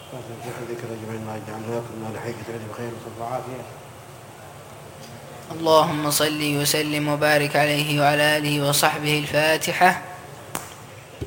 ذكر أجمعين ما جعلناكم ما لحيك تغني بخير وصف وعافية. اللهم صل وسلم وبارك عليه وعلى آله وصحبه. الفاتحة.